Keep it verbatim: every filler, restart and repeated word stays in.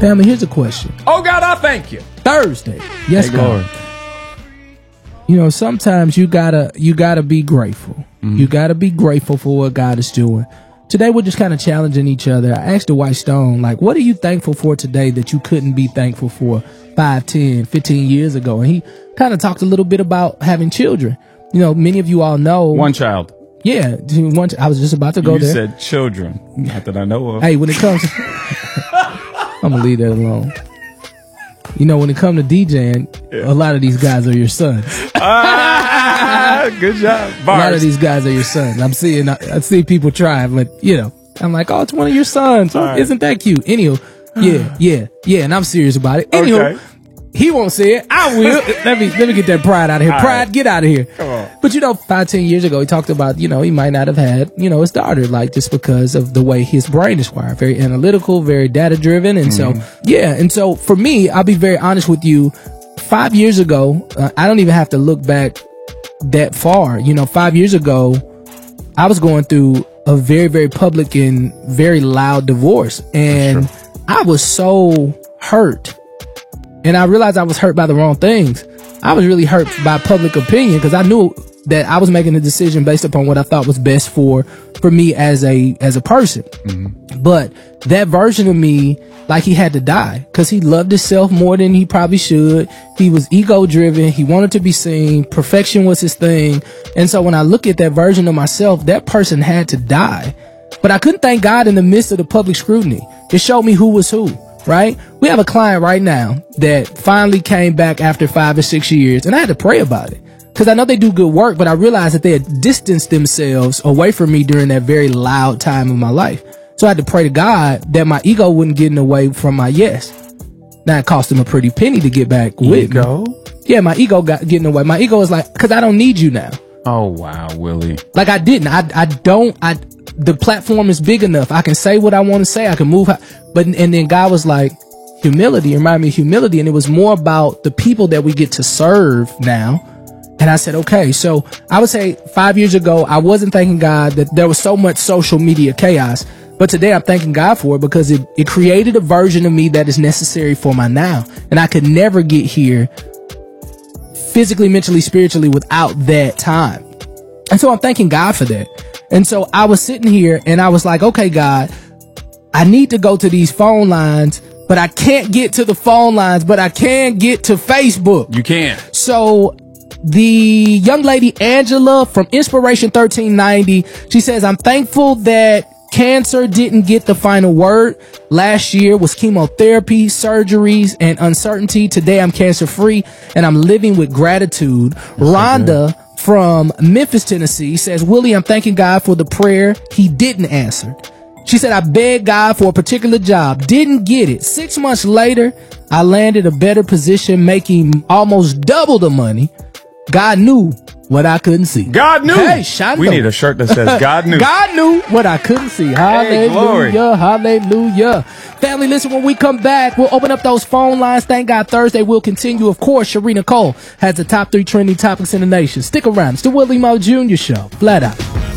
Family, here's a question. Oh, God, I thank you. Thursday. Yes, Hey, God. You know, sometimes you gotta you gotta be grateful. Mm-hmm. You gotta be grateful for what God is doing. Today, we're just kind of challenging each other. I asked the White Stone, like, what are you thankful for today that you couldn't be thankful for five, ten, fifteen years ago? And he kind of talked a little bit about having children. You know, many of you all know. One child. Yeah. One ch- I was just about to go you there. You said children. Not that I know of. Hey, when it comes. I'm going to leave that alone. You know, when it comes to DJing, yeah. a lot of these guys are your sons. Ah, good job. Bars. A lot of these guys are your sons. I'm seeing, I, I see people try, but, you know, I'm like, oh, it's one of your sons. Right. Isn't that cute? Anywho, yeah, yeah, yeah, and I'm serious about it. Anywho, okay. He won't say it. I will. let me let me get that pride out of here. All pride, right. Get out of here. Come on. But, you know, five, ten years ago, he talked about, you know, he might not have had, you know, his daughter, like, just because of the way his brain is wired. Very analytical, very data-driven. And mm-hmm. so, yeah. And so, for me, I'll be very honest with you. Five years ago, uh, I don't even have to look back that far. You know, five years ago, I was going through a very, very public and very loud divorce. And I was so hurt. And I realized I was hurt by the wrong things. I was really hurt by public opinion because I knew that I was making a decision based upon what I thought was best for, for me as a, as a person. Mm-hmm. But that version of me, like, he had to die because he loved himself more than he probably should. He was ego driven. He wanted to be seen. Perfection was his thing. And so when I look at that version of myself, that person had to die. But I couldn't thank God in the midst of the public scrutiny. It showed me who was who. Right? We have a client right now that finally came back after five or six years, and I had to pray about it because I know they do good work, but I realized that they had distanced themselves away from me during that very loud time of my life. So I had to pray to God that my ego wouldn't get in the way from my yes. Now it cost him a pretty penny to get back with ego? me. Yeah, my ego got getting in the way. My ego is like, because I don't need you now. Oh, wow, Willie. Like I didn't. I I don't. I the platform is big enough. I can say what I want to say. I can move. But and then God was like, humility. Remind me of humility. And it was more about the people that we get to serve now. And I said, okay. So I would say five years ago, I wasn't thanking God that there was so much social media chaos. But today I'm thanking God for it because it, it created a version of me that is necessary for my now. And I could never get here physically, mentally, spiritually without that time. And so I'm thanking God for that. And so I was sitting here and I was like, okay, God, I need to go to these phone lines, but I can't get to the phone lines, but I can get to Facebook. You can. So the young lady, Angela from Inspiration thirteen ninety, she says, I'm thankful that cancer didn't get the final word. Last year was chemotherapy, surgeries, and uncertainty. Today I'm cancer free and I'm living with gratitude. That's Rhonda so from Memphis, Tennessee says, Willie, I'm thanking God for the prayer he didn't answer. She said, I begged God for a particular job, didn't get it. Six months later, I landed a better position, making almost double the money. God knew what I couldn't see. God knew. Hey, Shonda. We need a shirt that says God knew. God knew what I couldn't see. Hallelujah. Hey, hallelujah. Family, listen, when we come back, we'll open up those phone lines. Thank God Thursday will continue. Of course, Sharina Cole has the top three trending topics in the nation. Stick around. It's the Willie Mo Junior Show. Flat out.